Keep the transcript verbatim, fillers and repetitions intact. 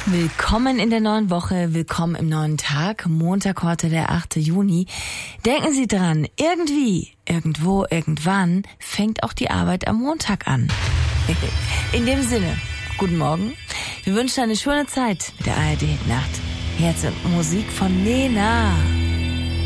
Willkommen in der neuen Woche, willkommen im neuen Tag, Montag heute der achte Juni. Denken Sie dran, irgendwie, irgendwo, irgendwann fängt auch die Arbeit am Montag an. In dem Sinne, guten Morgen. Wir wünschen eine schöne Zeit mit der A R D Nacht. Jetzt Musik von Nena.